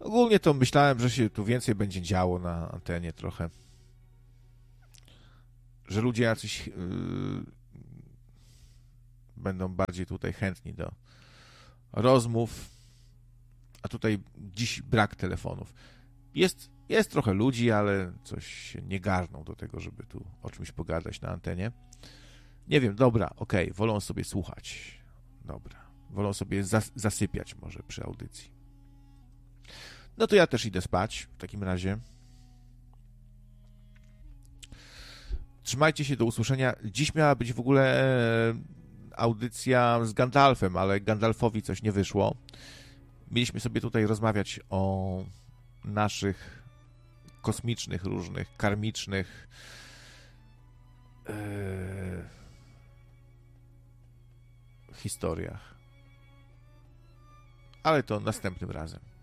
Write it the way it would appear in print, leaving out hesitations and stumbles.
Ogólnie to myślałem, że się tu więcej będzie działo na antenie trochę. Że ludzie jacyś będą bardziej tutaj chętni do rozmów, a tutaj dziś brak telefonów. Jest trochę ludzi, ale coś się nie garną do tego, żeby tu o czymś pogadać na antenie. Nie wiem, dobra, okej, wolą sobie słuchać. Dobra, wolą sobie zasypiać może przy audycji. No to ja też idę spać w takim razie. Trzymajcie się, do usłyszenia. Dziś miała być w ogóle audycja z Gandalfem, ale Gandalfowi coś nie wyszło. Mieliśmy sobie tutaj rozmawiać o naszych kosmicznych, różnych, karmicznych historiach. Ale to następnym razem.